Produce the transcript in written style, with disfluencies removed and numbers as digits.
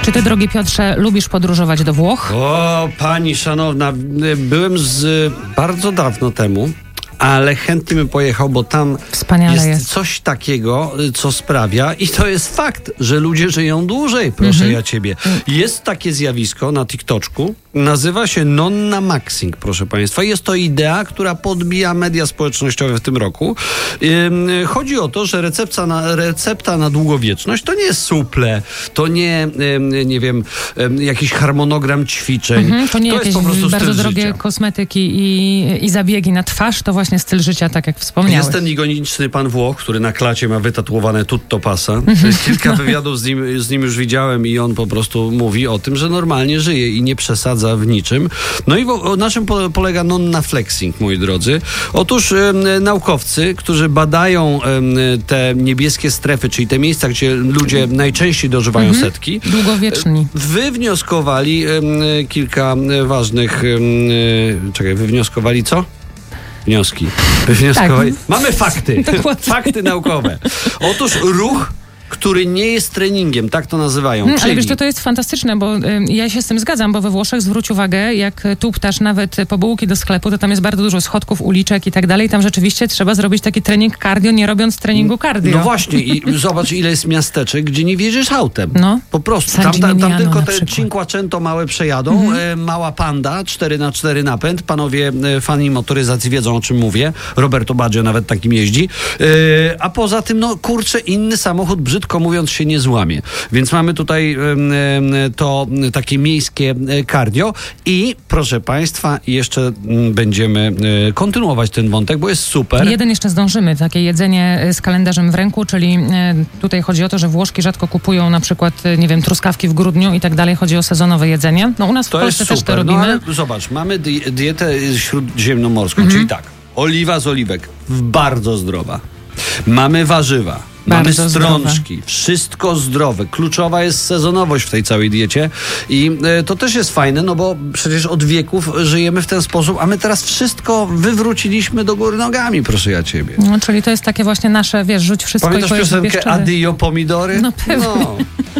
Czy ty, drogi Piotrze, lubisz podróżować do Włoch? O, pani szanowna, byłem bardzo dawno temu, ale chętnie bym pojechał, bo tam jest coś takiego, co sprawia, i to jest fakt, że ludzie żyją dłużej, proszę ja ciebie. Jest takie zjawisko na TikToku, nazywa się nonna maxing, proszę państwa. Jest to idea, która podbija media społecznościowe w tym roku. Chodzi o to, że recepta na długowieczność to nie jest suple, to nie wiem, jakiś harmonogram ćwiczeń. To nie to jakieś jest po prostu bardzo styl drogie życia. Kosmetyki i zabiegi na twarz, to właśnie styl życia, tak jak wspomniałeś. Jest ten ikoniczny pan Włoch, który na klacie ma wytatuowane tutto pasa. Kilka wywiadów z nim już widziałem i on po prostu mówi o tym, że normalnie żyje i nie przesadza w niczym. No i na czym polega nonna flexing, moi drodzy? Otóż naukowcy, którzy badają te niebieskie strefy, czyli te miejsca, gdzie ludzie najczęściej dożywają setki, długowieczni, wywnioskowali kilka ważnych... wywnioskowali co? Wnioski. Wywnioskowali. Tak. Mamy fakty. Fakty naukowe. Otóż ruch, który nie jest treningiem, tak to nazywają. Ale wiesz, to jest fantastyczne, bo ja się z tym zgadzam, bo we Włoszech, zwróć uwagę, jak tuptasz nawet po bułki do sklepu, to tam jest bardzo dużo schodków, uliczek i tak dalej. Tam rzeczywiście trzeba zrobić taki trening cardio, nie robiąc treningu cardio. No właśnie, i zobacz, ile jest miasteczek, gdzie nie wjeżdżasz autem. No. Po prostu. Tam tylko te Cinquecento małe przejadą, mała Panda, 4x4 napęd. Panowie fani motoryzacji wiedzą, o czym mówię. Roberto Baggio nawet takim jeździ. A poza tym, no kurczę, inny samochód brzydko mówiąc się nie złamie. Więc mamy tutaj to takie miejskie cardio i proszę państwa, jeszcze będziemy kontynuować ten wątek, bo jest super. Jeden jeszcze zdążymy, takie jedzenie z kalendarzem w ręku, czyli tutaj chodzi o to, że Włoszki rzadko kupują na przykład, nie wiem, truskawki w grudniu i tak dalej. Chodzi o sezonowe jedzenie. No u nas w Polsce też to robimy. No ale zobacz, mamy dietę śródziemnomorską, czyli tak, oliwa z oliwek, bardzo zdrowa. Mamy warzywa. Mamy strączki, zdrowe. Wszystko zdrowe. Kluczowa jest sezonowość w tej całej diecie i to też jest fajne, no bo przecież od wieków żyjemy w ten sposób, a my teraz wszystko wywróciliśmy do góry nogami, proszę ja ciebie. No, czyli to jest takie właśnie nasze, wiesz, rzuć wszystko. Pamiętasz piosenkę Addio pomidory? No pewnie. No.